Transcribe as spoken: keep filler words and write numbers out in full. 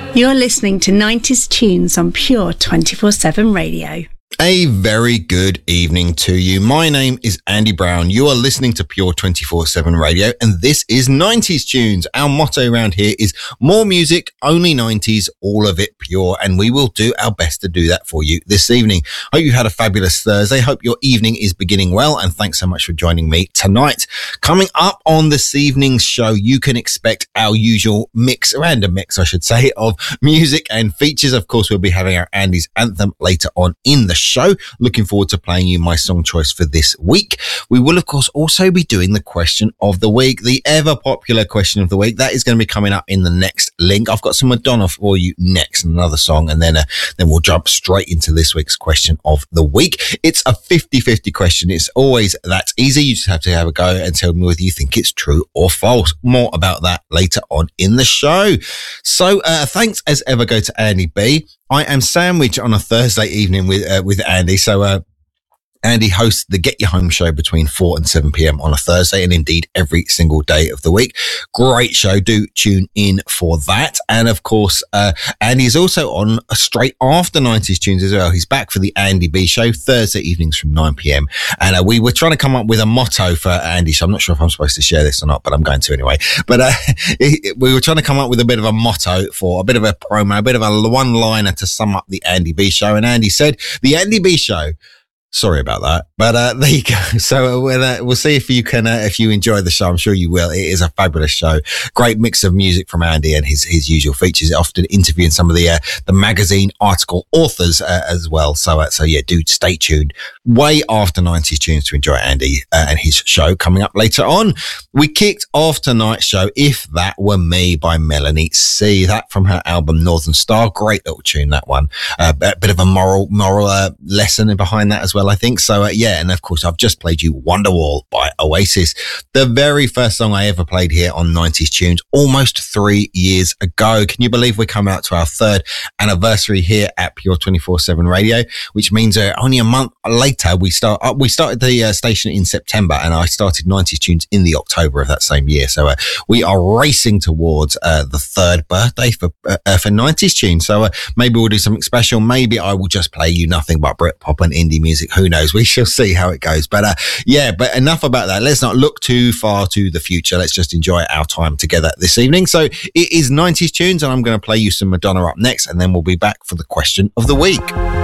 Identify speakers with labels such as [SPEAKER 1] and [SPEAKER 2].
[SPEAKER 1] You're listening to nineties Tunes on Pure twenty-four seven Radio.
[SPEAKER 2] A very good evening to you. My name is Andy Brown. You are listening to Pure twenty-four seven Radio, and this is nineties Tunes. Our motto around here is more music, only nineties, all of it pure, and we will do our best to do that for you this evening. Hope you had a fabulous Thursday. Hope your evening is beginning well, and thanks so much for joining me tonight. Coming up on this evening's show, you can expect our usual mix, random mix, I should say, of music and features. Of course, we'll be having our Andy's Anthem later on in the show. Looking forward to playing you my song choice for this week. We will, of course, also be doing the question of the week, the ever popular question of the week. That is going to be coming up in the next link. I've got some Madonna for you next, another song, and then uh, then we'll jump straight into this week's question of the week. It's a fifty-fifty question. It's always that easy. You just have to have a go and tell me whether you think it's true or false. More about that later on in the show. So uh, thanks as ever go to Andy B. I am sandwiched on a Thursday evening with uh, with Andy. So uh, Andy hosts the Get You Home show between four and seven p.m. on a Thursday, and indeed every single day of the week. Great show. Do tune in for that. And of course, uh, Andy is also on a straight after nineties Tunes as well. He's back for the Andy B show Thursday evenings from nine p.m. And uh, we were trying to come up with a motto for Andy. So I'm not sure if I'm supposed to share this or not, but I'm going to anyway. But uh, we were trying to come up with a bit of a motto for a bit of a promo, a bit of a one-liner to sum up the Andy B show. And Andy said, the Andy B show. Sorry about that, but uh, there you go. So uh, we'll, uh, we'll see if you can, uh, if you enjoy the show. I'm sure you will. It is a fabulous show. Great mix of music from Andy and his his usual features. Often interviewing some of the uh, the magazine article authors uh, as well. So uh, so yeah, do stay tuned. Way after nineties Tunes to enjoy Andy uh, and his show coming up later on. We kicked off tonight's show, If That Were Me by Melanie C. That from her album Northern Star. Great little tune, that one. Uh, a bit of a moral moral uh, lesson behind that as well, I think. So, uh, yeah, and of course, I've just played you Wonderwall by Oasis, the very first song I ever played here on nineties Tunes, almost three years ago. Can you believe we're coming out to our third anniversary here at Pure twenty-four seven Radio, which means uh, only a month later, we start. Uh, we started the uh, station in September, and I started nineties Tunes in the October of that same year. So uh, we are racing towards uh, the third birthday for uh, uh, for nineties Tunes. So uh, maybe we'll do something special. Maybe I will just play you nothing but Britpop and indie music. Who knows? We shall see how it goes. But uh, yeah, but enough about that. Let's not look too far to the future. Let's just enjoy our time together this evening. So it is nineties Tunes, and I'm going to play you some Madonna up next, and then we'll be back for the question of the week.